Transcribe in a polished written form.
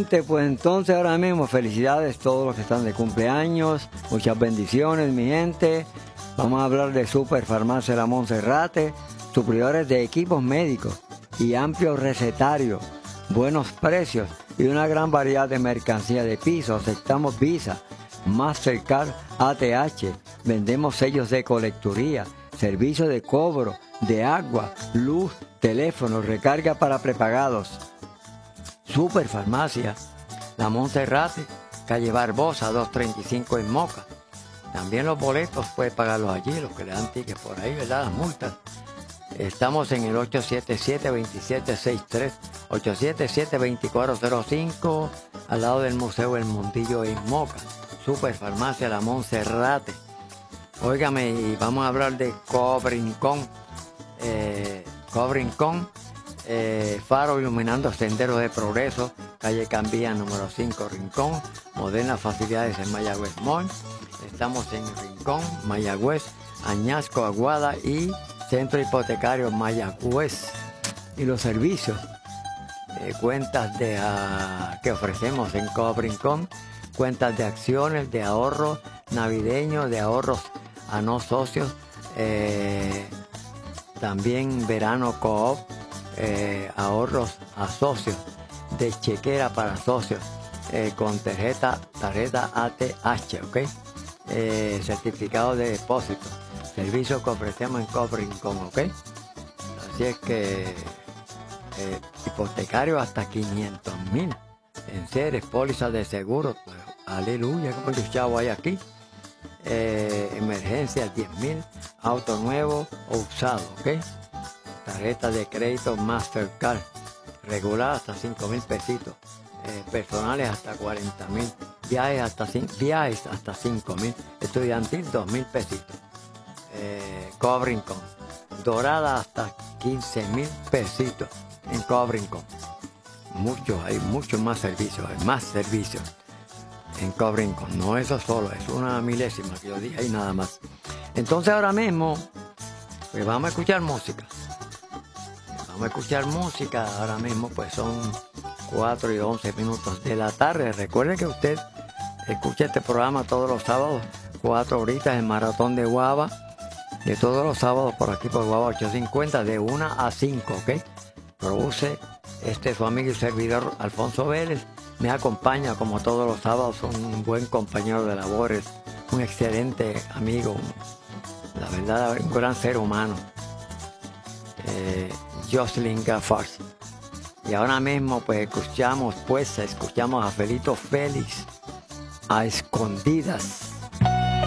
gente, pues entonces ahora mismo felicidades a todos los que están de cumpleaños, muchas bendiciones mi gente. Vamos a hablar de Super Farmacia La Monserrate, suplidores de equipos médicos y amplio recetario, buenos precios y una gran variedad de mercancía de piso. Aceptamos Visa, Mastercard, ATH, vendemos sellos de colecturía, servicio de cobro de agua, luz, teléfono, recarga para prepagados. Super Farmacia La Monserrate, calle Barbosa 235 en Moca. También los boletos puede pagarlos allí, los que le dan tickets por ahí, ¿verdad? Las multas. Estamos en el 877-2763, 877-2405, al lado del Museo El Mundillo en Moca. Super Farmacia La Monserrate. Óigame, y vamos a hablar de Cobrincón. Cobrincón, faro iluminando senderos de progreso, calle Cambía, número 5, Rincón. Modernas facilidades en Mayagüez Mall. Estamos en Rincón, Mayagüez, Añasco, Aguada y Centro Hipotecario Mayagüez. Y los servicios, cuentas que ofrecemos en Cobrincón, cuentas de acciones, de ahorros navideños, de ahorros a no socios, también verano co-op, ahorros a socios, de chequera para socios, con tarjeta ATH, ¿ok? Certificado de depósito, servicios que ofrecemos en Cobrincón, ¿ok? Así es que hipotecario hasta 500,000 en seres, pólizas de seguro, pues, aleluya, como los chavos hay aquí. Emergencias 10,000, auto nuevo o usado, ¿ok? Tarjeta de crédito Mastercard, regular hasta 5,000 pesitos, personales hasta 40,000, viajes hasta 5,000, estudiantil 2,000 pesitos, Cobrincón, dorada hasta 15,000 pesitos en Cobrincón. Hay muchos más servicios, en Cobrincón. No eso solo, es una milésima que yo dije ahí nada más. Entonces ahora mismo, pues vamos a escuchar música. Ahora mismo pues son 4 y 11 minutos de la tarde. Recuerde que usted escucha este programa todos los sábados, 4 horitas en Maratón de Guava, de todos los sábados por aquí por Guava 850, de 1 a 5, ¿ok? Produce su amigo y servidor Alfonso Vélez. Me acompaña como todos los sábados, un buen compañero de labores, un excelente amigo, la verdad, un gran ser humano, Jocelyn Gaffars. Y ahora mismo pues escuchamos a Felito Félix, a escondidas.